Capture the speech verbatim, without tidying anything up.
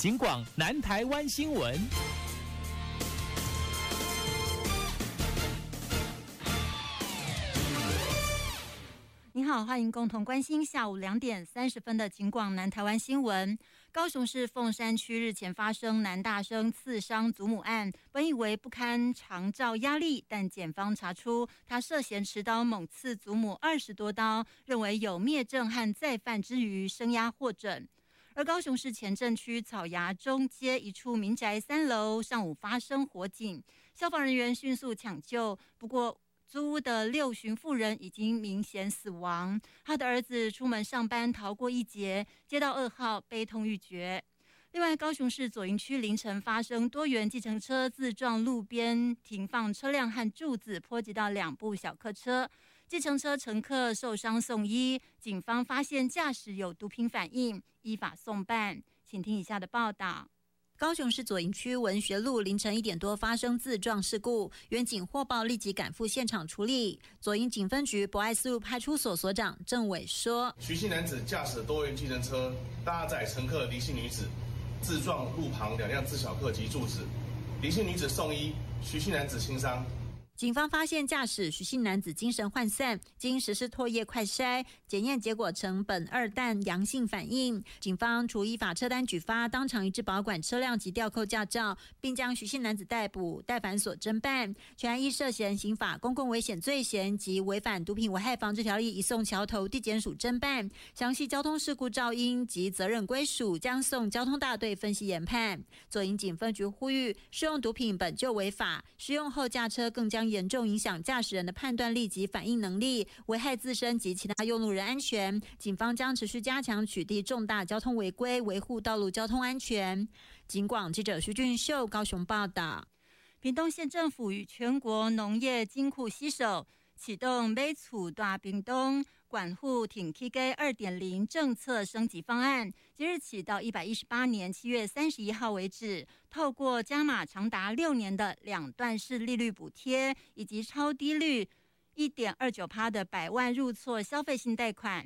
警广南台湾新闻。 您好，欢迎共同关心下午两点三十分的警广南台湾新闻。高雄市凤山区日前发生男大生刺伤祖母案，本以为不堪长照压力，但检方查出他涉嫌持刀猛刺祖母二十多刀，认为有灭证和再犯之余，声押获准。而高雄市前镇区草衙中街一处民宅三楼上午发生火警，消防人员迅速抢救，不过租屋的六旬妇人已经明显死亡，他的儿子出门上班逃过一劫，接到噩耗悲痛欲绝。另外，高雄市左营区凌晨发生多元计程车自撞路边停放车辆和柱子，波及到两部小客车，计程车乘客受伤送医，警方发现驾驶有毒品反应，依法送办。请听以下的报道。高雄市左营区文学路凌晨一点多发生自撞事故，员警获报立即赶赴现场处理。左营警分局博爱四路派出所所长郑伟说： 徐姓男子驾驶多元计程车搭载乘客黎姓女子，自撞路旁两辆自小客及柱子，黎姓女子送医，徐姓男子轻伤。 警方发现驾驶徐姓男子精神涣散，经实施唾液快筛，检验结果呈苯二氮阳性反应。警方除依法车单举发，当场一致保管车辆及吊扣驾照，并将徐姓男子逮捕，带返所侦办。全案依涉嫌刑法公共危险罪嫌及违反毒品危害防治条例，移送桥头地检署侦办。详细交通事故肇因及责任归属将送交通大队分析研判。左营警分局呼吁，使用毒品本就违法，使用后驾车更将严重影响驾驶人的判断力及反应能力，危害自身及其他用路人安全。警方将持续加强取缔重大交通违规，维护道路交通安全。警广记者徐俊秀高雄报道。屏东县政府与全国农业金库携手，启动买厝大屏东管护挺 K G 二点零 政策升级方案，即日起到一百一十八年七月三十一号为止，透过加码长达六年的两段式利率补贴，以及超低率 百分之一点二九 的百万入错消费性贷款，